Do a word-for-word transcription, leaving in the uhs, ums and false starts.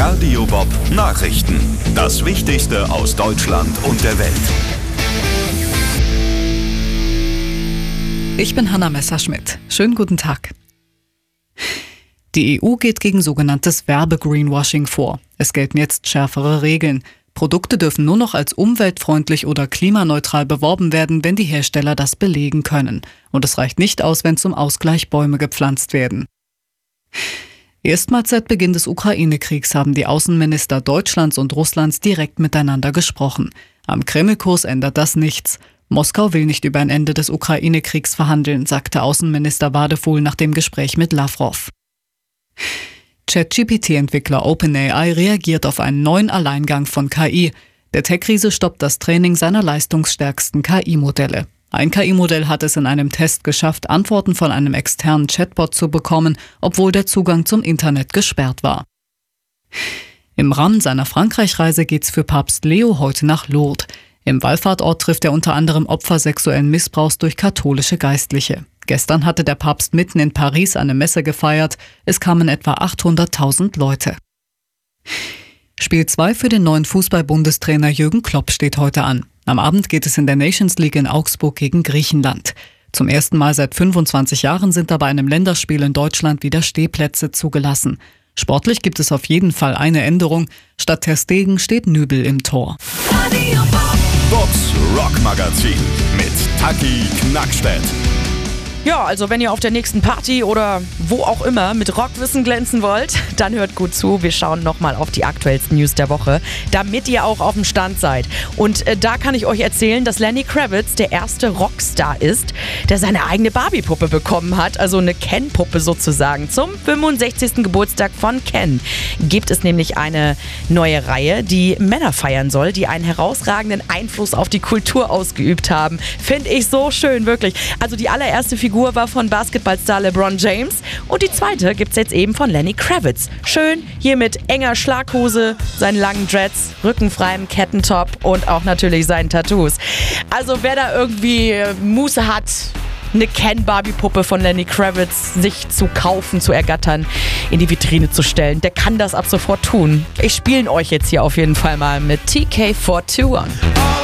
Radio Bob Nachrichten. Das Wichtigste aus Deutschland und der Welt. Ich bin Hanna Messerschmidt. Schönen guten Tag. Die E U geht gegen sogenanntes Werbe-Greenwashing vor. Es gelten jetzt schärfere Regeln. Produkte dürfen nur noch als umweltfreundlich oder klimaneutral beworben werden, wenn die Hersteller das belegen können. Und es reicht nicht aus, wenn zum Ausgleich Bäume gepflanzt werden. Erstmals seit Beginn des Ukraine-Kriegs haben die Außenminister Deutschlands und Russlands direkt miteinander gesprochen. Am Kreml-Kurs ändert das nichts. Moskau will nicht über ein Ende des Ukraine-Kriegs verhandeln, sagte Außenminister Wadefuhl nach dem Gespräch mit Lavrov. ChatGPT-Entwickler OpenAI reagiert auf einen neuen Alleingang von K I. Der Tech-Riese stoppt das Training seiner leistungsstärksten K I-Modelle. Ein K I-Modell hat es in einem Test geschafft, Antworten von einem externen Chatbot zu bekommen, obwohl der Zugang zum Internet gesperrt war. Im Rahmen seiner Frankreich-Reise geht's für Papst Leo heute nach Lourdes. Im Wallfahrtort trifft er unter anderem Opfer sexuellen Missbrauchs durch katholische Geistliche. Gestern hatte der Papst mitten in Paris eine Messe gefeiert. Es kamen etwa achthunderttausend Leute. Spiel zwei für den neuen Fußball-Bundestrainer Jürgen Klopp steht heute an. Am Abend geht es in der Nations League in Augsburg gegen Griechenland. Zum ersten Mal seit fünfundzwanzig Jahren sind da bei einem Länderspiel in Deutschland wieder Stehplätze zugelassen. Sportlich gibt es auf jeden Fall eine Änderung. Statt Ter Stegen steht Nübel im Tor. Bobs Rockmagazin mit Taki Knackstedt. Ja, also wenn ihr auf der nächsten Party oder wo auch immer mit Rockwissen glänzen wollt, dann hört gut zu. Wir schauen nochmal auf die aktuellsten News der Woche, damit ihr auch auf dem Stand seid. Und äh, da kann ich euch erzählen, dass Lenny Kravitz der erste Rockstar ist, der seine eigene Barbie-Puppe bekommen hat, also eine Ken-Puppe sozusagen. Zum fünfundsechzigsten Geburtstag von Ken gibt es nämlich eine neue Reihe, die Männer feiern soll, die einen herausragenden Einfluss auf die Kultur ausgeübt haben. Finde ich so schön, wirklich. Also die allererste Figur Die Figur war von Basketballstar LeBron James und die zweite gibt's jetzt eben von Lenny Kravitz. Schön hier mit enger Schlaghose, seinen langen Dreads, rückenfreiem Kettentop und auch natürlich seinen Tattoos. Also wer da irgendwie Muße hat, eine Ken-Barbie-Puppe von Lenny Kravitz sich zu kaufen, zu ergattern, in die Vitrine zu stellen, der kann das ab sofort tun. Ich spiele euch jetzt hier auf jeden Fall mal mit T K einundzwanzig an.